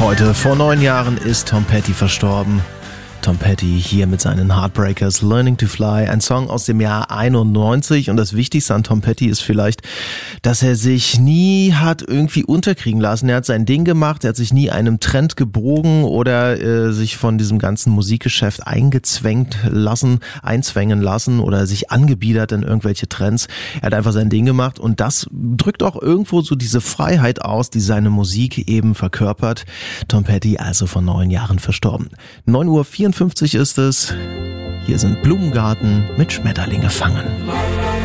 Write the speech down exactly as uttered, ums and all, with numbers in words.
Heute vor neun Jahren ist Tom Petty verstorben. Tom Petty hier mit seinen Heartbreakers, Learning to Fly, ein Song aus dem Jahr einundneunzig. Und das Wichtigste an Tom Petty ist vielleicht, dass er sich nie hat irgendwie unterkriegen lassen. Er hat sein Ding gemacht, er hat sich nie einem Trend gebogen oder äh, sich von diesem ganzen Musikgeschäft eingezwängt lassen, einzwängen lassen oder sich angebiedert in irgendwelche Trends. Er hat einfach sein Ding gemacht und das drückt auch irgendwo so diese Freiheit aus, die seine Musik eben verkörpert. Tom Petty also vor neun Jahren verstorben. neun Uhr vierundfünfzig ist es. Hier sind Blumengarten mit Schmetterlinge fangen.